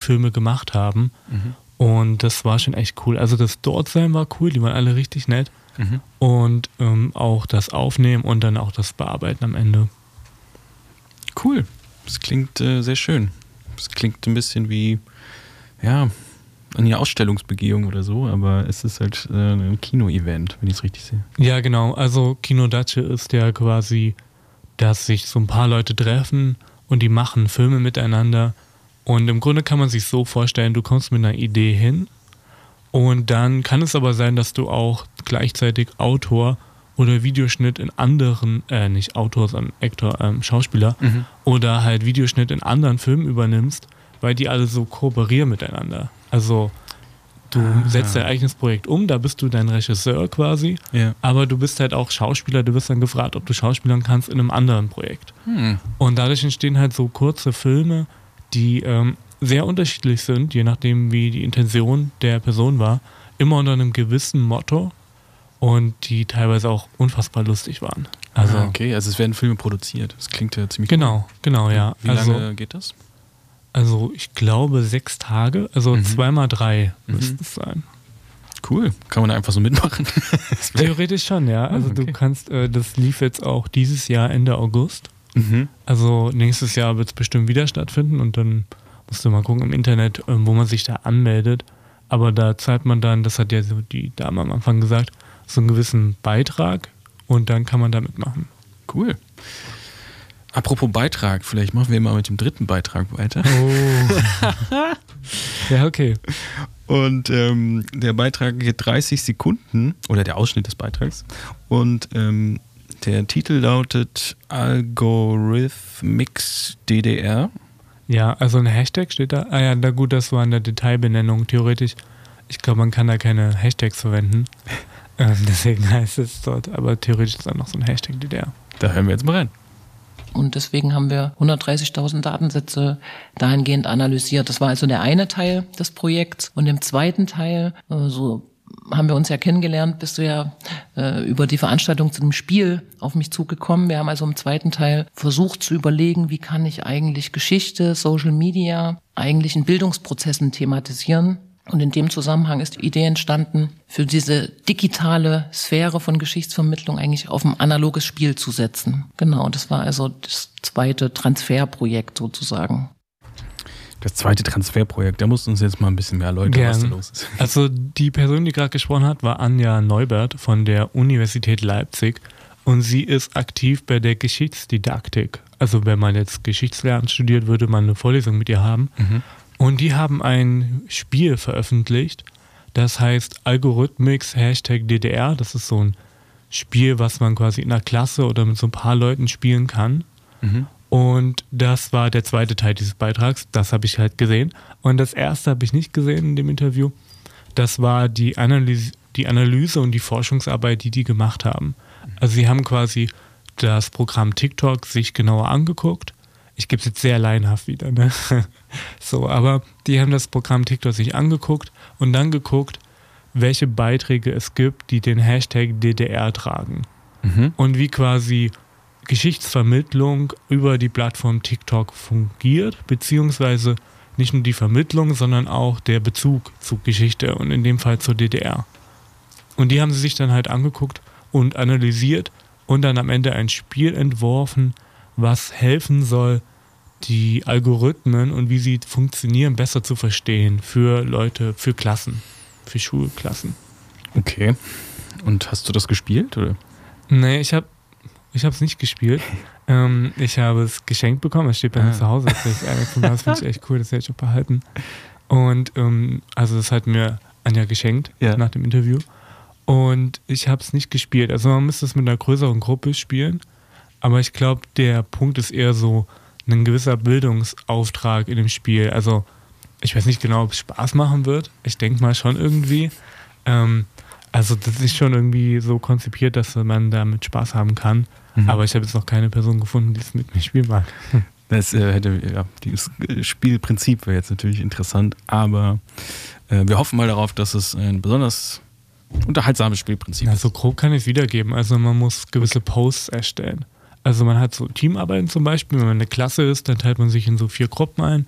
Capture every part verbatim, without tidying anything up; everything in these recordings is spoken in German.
Filme gemacht haben. Mhm. Und das war schon echt cool. Also das Dortsein war cool, die waren alle richtig nett. Mhm. Und ähm, auch das Aufnehmen und dann auch das Bearbeiten am Ende. Cool. Das klingt äh, sehr schön. Das klingt ein bisschen wie, ja, eine Ausstellungsbegehung oder so, aber es ist halt äh, ein Kino-Event, wenn ich es richtig sehe. Ja, genau. Also Kinodatsche ist ja quasi, dass sich so ein paar Leute treffen und die machen Filme miteinander. Und im Grunde kann man sich so vorstellen, du kommst mit einer Idee hin und dann kann es aber sein, dass du auch gleichzeitig Autor oder Videoschnitt in anderen, äh, nicht Autor, sondern Actor, ähm, Schauspieler Mhm. oder halt Videoschnitt in anderen Filmen übernimmst, weil die alle so kooperieren miteinander. Also du Ah. setzt dein eigenes Projekt um, da bist du dein Regisseur quasi, Ja. aber du bist halt auch Schauspieler, du wirst dann gefragt, ob du schauspielern kannst in einem anderen Projekt. Hm. Und dadurch entstehen halt so kurze Filme, die ähm, sehr unterschiedlich sind, je nachdem wie die Intention der Person war, immer unter einem gewissen Motto und die teilweise auch unfassbar lustig waren. Also Ah, okay, also es werden Filme produziert. Das klingt ja ziemlich genau, genau, ja. Wie also, lange geht das? Also ich glaube sechs Tage, also Mhm. zweimal drei Mhm. müsste es sein. Cool. Kann man da einfach so mitmachen? Das wär- Theoretisch schon, ja. Also Ah, okay. du kannst, äh, das lief jetzt auch dieses Jahr Ende August. mhm. Also nächstes Jahr wird es bestimmt wieder stattfinden und dann musst du mal gucken im Internet, ähm, wo man sich da anmeldet. Aber da zahlt man dann, das hat ja so die Dame am Anfang gesagt, so einen gewissen Beitrag und dann kann man da mitmachen. Cool. Apropos Beitrag, vielleicht machen wir mal mit dem dritten Beitrag weiter. Oh. Ja, okay. Und ähm, der Beitrag geht dreißig Sekunden, oder der Ausschnitt des Beitrags. Und ähm, der Titel lautet Algorithmics D D R. Ja, also ein Hashtag steht da. Ah ja, na gut, das war in der Detailbenennung. Theoretisch, ich glaube, man kann da keine Hashtags verwenden. ähm, deswegen heißt es dort, aber theoretisch ist da noch so ein Hashtag D D R. Da hören wir jetzt mal rein. Und deswegen haben wir hundertdreißigtausend Datensätze dahingehend analysiert. Das war also der eine Teil des Projekts. Und im zweiten Teil, äh, so haben wir uns ja kennengelernt, bist du ja äh, über die Veranstaltung zu dem Spiel auf mich zugekommen. Wir haben also im zweiten Teil versucht zu überlegen, wie kann ich eigentlich Geschichte, Social Media eigentlich in Bildungsprozessen thematisieren. Und in dem Zusammenhang ist die Idee entstanden, für diese digitale Sphäre von Geschichtsvermittlung eigentlich auf ein analoges Spiel zu setzen. Genau, das war also das zweite Transferprojekt sozusagen. Das zweite Transferprojekt, da musst du uns jetzt mal ein bisschen mehr erläutern, was da Gern. los ist. Also die Person, die gerade gesprochen hat, war Anja Neubert von der Universität Leipzig und sie ist aktiv bei der Geschichtsdidaktik. Also wenn man jetzt Geschichtslernen studiert, würde man eine Vorlesung mit ihr haben. Mhm. Und die haben ein Spiel veröffentlicht, das heißt Algorithmics Hashtag D D R. Das ist so ein Spiel, was man quasi in einer Klasse oder mit so ein paar Leuten spielen kann. Mhm. Und das war der zweite Teil dieses Beitrags. Das habe ich halt gesehen. Und das erste habe ich nicht gesehen in dem Interview. Das war die Analyse, die Analyse und die Forschungsarbeit, die die gemacht haben. Also sie haben quasi das Programm TikTok sich genauer angeguckt. Ich gebe es jetzt sehr laienhaft wieder, ne? So, aber die haben das Programm TikTok sich angeguckt und dann geguckt, welche Beiträge es gibt, die den Hashtag D D R tragen. Mhm. Und wie quasi Geschichtsvermittlung über die Plattform TikTok fungiert, beziehungsweise nicht nur die Vermittlung, sondern auch der Bezug zu Geschichte und in dem Fall zur D D R. Und die haben sie sich dann halt angeguckt und analysiert und dann am Ende ein Spiel entworfen, was helfen soll, die Algorithmen und wie sie funktionieren, besser zu verstehen für Leute, für Klassen, für Schulklassen. Okay. Und hast du das gespielt, oder? Nee, ich habe ich habe es nicht gespielt. ähm, ich habe es geschenkt bekommen. Es steht bei mir Ah. zu Hause. Das finde ich echt cool. Das werde ich auch behalten. Und ähm, also das hat mir Anja geschenkt Ja. nach dem Interview. Und ich habe es nicht gespielt. Also man müsste es mit einer größeren Gruppe spielen. Aber ich glaube, der Punkt ist eher so ein gewisser Bildungsauftrag in dem Spiel. Also ich weiß nicht genau, ob es Spaß machen wird. Ich denke mal schon irgendwie. Ähm, also das ist schon irgendwie so konzipiert, dass man damit Spaß haben kann. Mhm. Aber ich habe jetzt noch keine Person gefunden, die es mit mir spielen mag. Das äh, hätte, ja, dieses Spielprinzip wäre jetzt natürlich interessant, aber äh, wir hoffen mal darauf, dass es ein besonders unterhaltsames Spielprinzip Na, ist. so grob kann ich es wiedergeben. Also man muss gewisse Posts erstellen. Also man hat so Teamarbeiten zum Beispiel, wenn man eine Klasse ist, dann teilt man sich in so vier Gruppen ein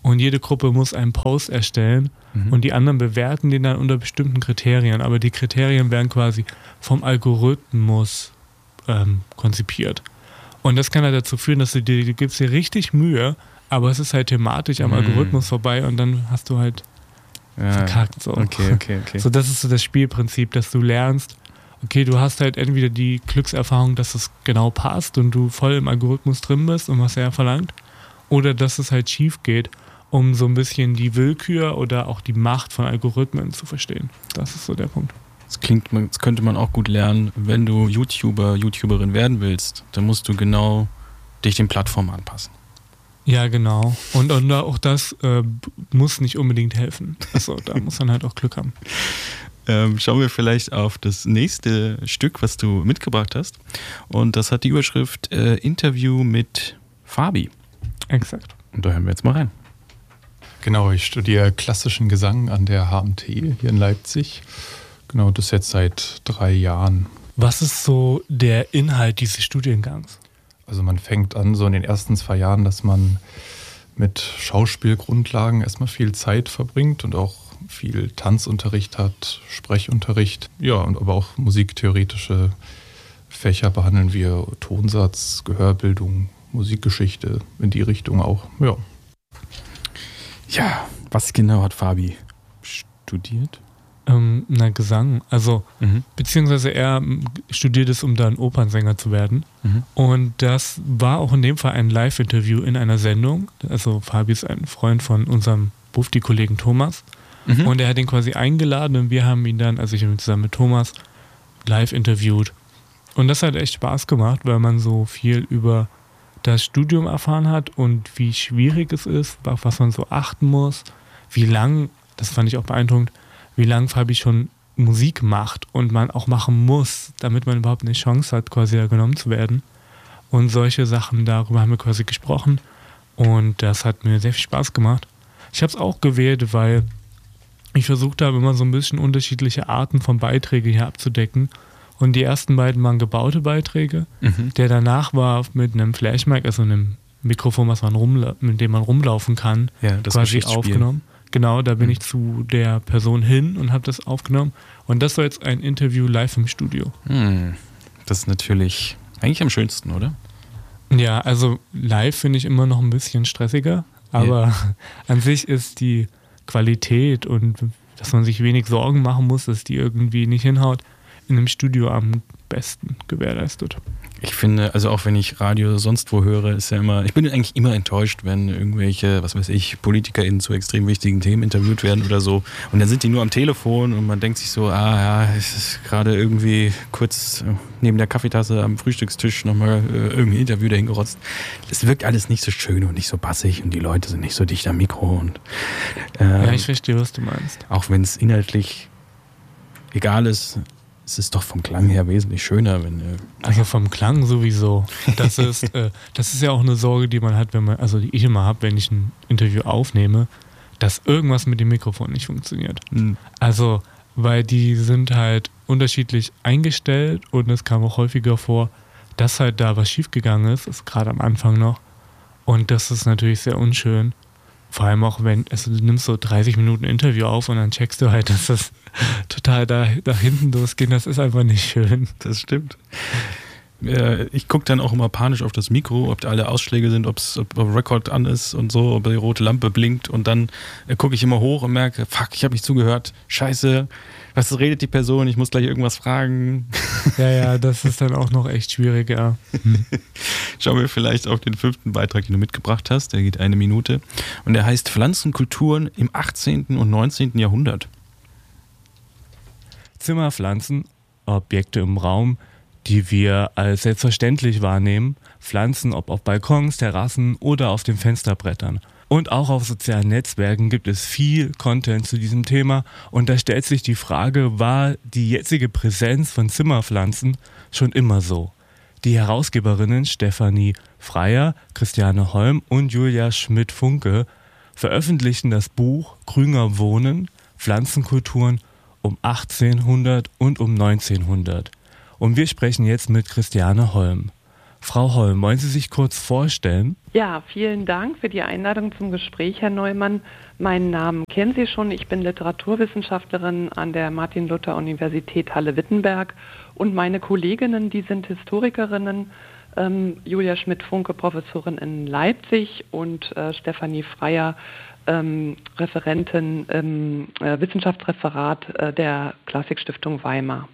und jede Gruppe muss einen Post erstellen mhm. und die anderen bewerten den dann unter bestimmten Kriterien, aber die Kriterien werden quasi vom Algorithmus ähm, konzipiert. Und das kann halt dazu führen, dass du dir, du gibst dir richtig Mühe, aber es ist halt thematisch am mhm. Algorithmus vorbei und dann hast du halt ja, verkackt. So. Okay, okay, okay. So, das ist so das Spielprinzip, dass du lernst, okay, du hast halt entweder die Glückserfahrung, dass es genau passt und du voll im Algorithmus drin bist und was er verlangt, oder dass es halt schief geht, um so ein bisschen die Willkür oder auch die Macht von Algorithmen zu verstehen. Das ist so der Punkt. Das klingt, das könnte man auch gut lernen, wenn du YouTuber, YouTuberin werden willst, dann musst du genau dich den Plattformen anpassen. Ja, genau. Und, und auch das äh, muss nicht unbedingt helfen. Also da muss man halt auch Glück haben. Ähm, schauen wir vielleicht auf das nächste Stück, was du mitgebracht hast. Und das hat die Überschrift äh, Interview mit Fabi. Exakt. Und da hören wir jetzt mal rein. Genau, ich studiere klassischen Gesang an der H M T hier in Leipzig. Genau, das jetzt seit drei Jahren. Was ist so der Inhalt dieses Studiengangs? Also man fängt an so in den ersten zwei Jahren, dass man mit Schauspielgrundlagen erstmal viel Zeit verbringt und auch viel Tanzunterricht hat, Sprechunterricht. Ja, und aber auch musiktheoretische Fächer behandeln wir, Tonsatz, Gehörbildung, Musikgeschichte, in die Richtung auch, ja. Ja, was genau hat Fabi studiert? Ähm, na, Gesang. Also, mhm. beziehungsweise er studiert es, um dann Opernsänger zu werden. Mhm. Und das war auch in dem Fall ein Live-Interview in einer Sendung. Also, Fabi ist ein Freund von unserem Bufti-Kollegen Thomas. Mhm. Und er hat ihn quasi eingeladen und wir haben ihn dann, also ich habe ihn zusammen mit Thomas, live interviewt. Und das hat echt Spaß gemacht, weil man so viel über das Studium erfahren hat und wie schwierig es ist, auf was man so achten muss, wie lang, das fand ich auch beeindruckend, wie lange Fabi schon Musik macht und man auch machen muss, damit man überhaupt eine Chance hat, quasi da genommen zu werden. Und solche Sachen, darüber haben wir quasi gesprochen und das hat mir sehr viel Spaß gemacht. Ich habe es auch gewählt, weil ich versucht habe, immer so ein bisschen unterschiedliche Arten von Beiträgen hier abzudecken. Und die ersten beiden waren gebaute Beiträge. Mhm. Der danach war mit einem Flashmic, also einem Mikrofon, was man rumla- mit dem man rumlaufen kann, ja, das quasi aufgenommen. Genau, da bin mhm. ich zu der Person hin und habe das aufgenommen. Und das war jetzt ein Interview live im Studio. Mhm. Das ist natürlich eigentlich am schönsten, oder? Ja, also live finde ich immer noch ein bisschen stressiger. Aber yeah. an sich ist die Qualität und dass man sich wenig Sorgen machen muss, dass die irgendwie nicht hinhaut, in einem Studio am besten gewährleistet. Ich finde, also auch wenn ich Radio sonst wo höre, ist ja immer, ich bin eigentlich immer enttäuscht, wenn irgendwelche, was weiß ich, PolitikerInnen zu extrem wichtigen Themen interviewt werden oder so. Und dann sind die nur am Telefon und man denkt sich so, ah ja, es ist gerade irgendwie kurz neben der Kaffeetasse am Frühstückstisch nochmal äh, irgendein Interview dahin gerotzt. Das wirkt alles nicht so schön und nicht so bassig und die Leute sind nicht so dicht am Mikro. Und, ähm, ja, ich verstehe, was du meinst. Auch wenn es inhaltlich egal ist, es ist doch vom Klang her wesentlich schöner, wenn. Äh also vom Klang sowieso. Das ist, äh, das ist ja auch eine Sorge, die man hat, wenn man, also die ich immer habe, wenn ich ein Interview aufnehme, dass irgendwas mit dem Mikrofon nicht funktioniert. Mhm. Also, weil die sind halt unterschiedlich eingestellt und es kam auch häufiger vor, dass halt da was schiefgegangen ist, ist gerade am Anfang noch. Und das ist natürlich sehr unschön. Vor allem auch, wenn, also du nimmst so dreißig Minuten Interview auf und dann checkst du halt, dass das total da nach hinten losgeht. Das ist einfach nicht schön. Das stimmt. Äh, ich gucke dann auch immer panisch auf das Mikro, ob da alle Ausschläge sind, ob's, ob Record an ist und so, ob die rote Lampe blinkt. Und dann äh, gucke ich immer hoch und merke, fuck, ich habe nicht zugehört. Scheiße, was redet die Person? Ich muss gleich irgendwas fragen. Ja, ja, das ist dann auch noch echt schwierig, ja. Hm. Schauen wir vielleicht auf den fünften Beitrag, den du mitgebracht hast. Der geht eine Minute. Und der heißt Pflanzenkulturen im achtzehnten und neunzehnten Jahrhundert. Zimmerpflanzen, Objekte im Raum, die wir als selbstverständlich wahrnehmen. Pflanzen, ob auf Balkons, Terrassen oder auf den Fensterbrettern. Und auch auf sozialen Netzwerken gibt es viel Content zu diesem Thema. Und da stellt sich die Frage, war die jetzige Präsenz von Zimmerpflanzen schon immer so? Die Herausgeberinnen Stefanie Freier, Christiane Holm und Julia Schmidt-Funke veröffentlichten das Buch Grüner Wohnen, Pflanzenkulturen um achtzehnhundert und um neunzehnhundert. Und wir sprechen jetzt mit Christiane Holm. Frau Holm, wollen Sie sich kurz vorstellen? Ja, vielen Dank für die Einladung zum Gespräch, Herr Neumann. Meinen Namen kennen Sie schon. Ich bin Literaturwissenschaftlerin an der Martin-Luther-Universität Halle-Wittenberg und meine Kolleginnen, die sind Historikerinnen. Ähm, Julia Schmidt-Funke, Professorin in Leipzig und äh, Stefanie Freier, ähm, Referentin im äh, Wissenschaftsreferat äh, der Klassikstiftung Weimar.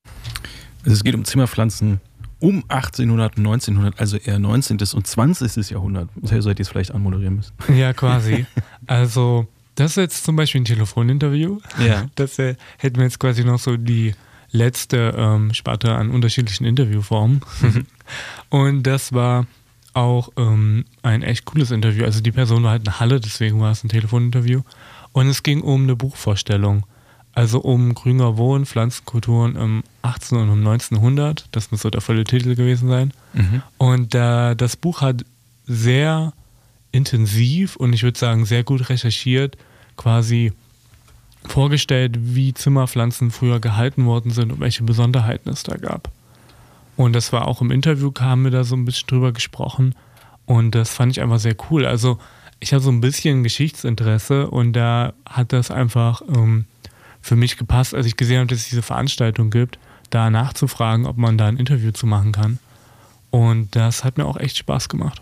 Also es geht um Zimmerpflanzen um achtzehnhundert und neunzehnhundert, also eher neunzehnten und zwanzigsten Jahrhundert. So sollt ihr es vielleicht anmoderieren müssen. Ja, quasi. Also das ist jetzt zum Beispiel ein Telefoninterview. Ja. Das äh, hätten wir jetzt quasi noch so die letzte ähm, Sparte an unterschiedlichen Interviewformen. Mhm. Und das war auch ähm, ein echt cooles Interview. Also die Person war halt in Halle, deswegen war es ein Telefoninterview. Und es ging um eine Buchvorstellung. Also um Grüner Wohnen, Pflanzenkulturen im achtzehnten und neunzehnhundert. Das muss so der volle Titel gewesen sein. Mhm. Und äh, das Buch hat sehr intensiv und ich würde sagen sehr gut recherchiert quasi vorgestellt, wie Zimmerpflanzen früher gehalten worden sind und welche Besonderheiten es da gab. Und das war auch im Interview, haben wir da so ein bisschen drüber gesprochen und das fand ich einfach sehr cool. Also ich habe so ein bisschen Geschichtsinteresse und da hat das einfach ähm, für mich gepasst, als ich gesehen habe, dass es diese Veranstaltung gibt, da nachzufragen, ob man da ein Interview zu machen kann. Und das hat mir auch echt Spaß gemacht.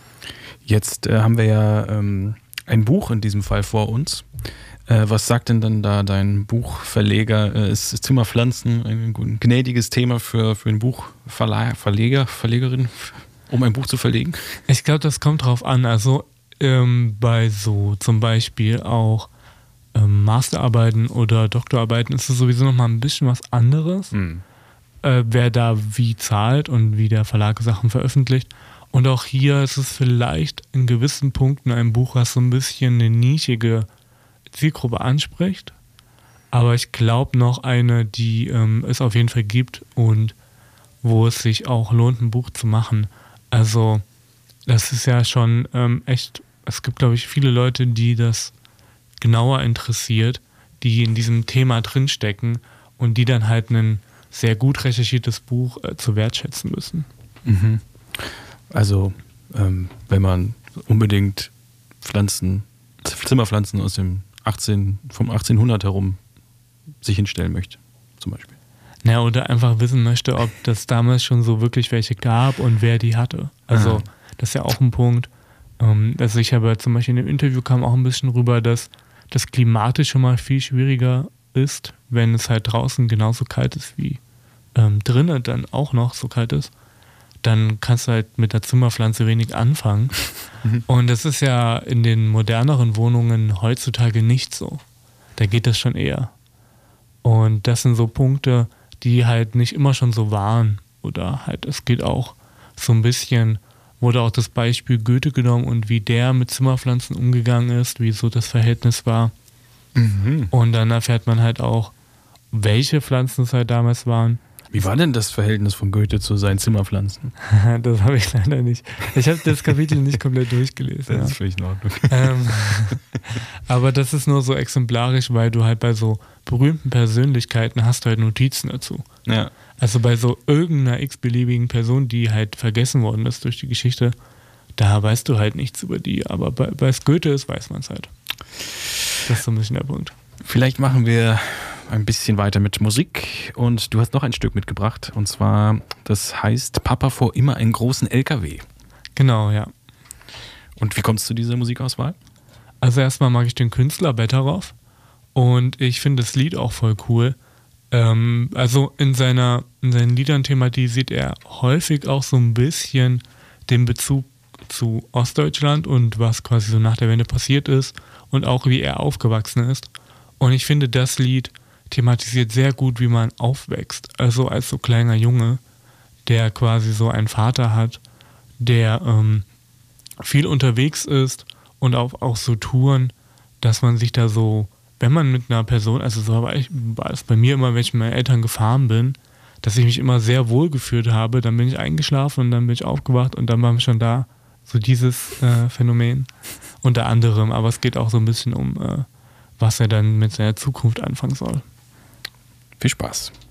Jetzt äh, haben wir ja ähm, ein Buch in diesem Fall vor uns. Äh, was sagt denn dann da dein Buchverleger? Äh, ist Zimmerpflanzen ein gnädiges Thema für, für einen Buchverleger, Verlegerin, um ein Buch zu verlegen? Ich glaube, das kommt drauf an. Also ähm, bei so zum Beispiel auch Masterarbeiten oder Doktorarbeiten ist es sowieso nochmal ein bisschen was anderes, mhm. äh, wer da wie zahlt und wie der Verlag Sachen veröffentlicht. Und auch hier ist es vielleicht in gewissen Punkten ein Buch, was so ein bisschen eine nischige Zielgruppe anspricht. Aber ich glaube noch eine, die ähm, es auf jeden Fall gibt und wo es sich auch lohnt, ein Buch zu machen. Also das ist ja schon ähm, echt, es gibt glaube ich viele Leute, die das genauer interessiert, die in diesem Thema drinstecken und die dann halt ein sehr gut recherchiertes Buch äh, zu wertschätzen müssen. Mhm. Also ähm, wenn man unbedingt Pflanzen, Zimmerpflanzen aus dem achtzehn, vom achtzehnhundert herum sich hinstellen möchte, zum Beispiel. Ja, oder einfach wissen möchte, ob das damals schon so wirklich welche gab und wer die hatte. Also Aha. das ist ja auch ein Punkt. Ähm, also ich habe zum Beispiel in dem Interview kam auch ein bisschen rüber, dass das klimatisch schon mal viel schwieriger ist, wenn es halt draußen genauso kalt ist wie ähm, drinnen dann auch noch so kalt ist, dann kannst du halt mit der Zimmerpflanze wenig anfangen. Mhm. Und das ist ja in den moderneren Wohnungen heutzutage nicht so. Da geht das schon eher. Und das sind so Punkte, die halt nicht immer schon so waren. Oder halt, es geht auch so ein bisschen, wurde auch das Beispiel Goethe genommen und wie der mit Zimmerpflanzen umgegangen ist, wie so das Verhältnis war. Mhm. Und dann erfährt man halt auch, welche Pflanzen es halt damals waren. Wie war denn das Verhältnis von Goethe zu seinen Zimmerpflanzen? Das habe ich leider nicht. Ich habe das Kapitel nicht komplett durchgelesen. Das ja. ist völlig in Ordnung. Ähm, aber das ist nur so exemplarisch, weil du halt bei so berühmten Persönlichkeiten hast du halt Notizen dazu. Ja. Also bei so irgendeiner x-beliebigen Person, die halt vergessen worden ist durch die Geschichte, da weißt du halt nichts über die. Aber bei, bei es Goethe ist, weiß man es halt. Das ist so ein bisschen der Punkt. Vielleicht machen wir ein bisschen weiter mit Musik und du hast noch ein Stück mitgebracht und zwar, das heißt Papa fuhr immer einen großen L K W. Genau, ja. Und wie kommst du zu dieser Musikauswahl? Also erstmal mag ich den Künstler Betteroff und ich finde das Lied auch voll cool. Ähm, also in, seiner, in seinen Liedern thematisiert er häufig auch so ein bisschen den Bezug zu Ostdeutschland und was quasi so nach der Wende passiert ist und auch wie er aufgewachsen ist. Und ich finde, das Lied thematisiert sehr gut, wie man aufwächst. Also als so kleiner Junge, der quasi so einen Vater hat, der ähm, viel unterwegs ist und auch, auch so Touren, dass man sich da so, wenn man mit einer Person, also so war, ich, war es bei mir immer, wenn ich mit meinen Eltern gefahren bin, dass ich mich immer sehr wohl gefühlt habe, dann bin ich eingeschlafen und dann bin ich aufgewacht und dann waren wir schon da. So dieses äh, Phänomen unter anderem, aber es geht auch so ein bisschen um, äh, was er dann mit seiner Zukunft anfangen soll. Viel Spaß.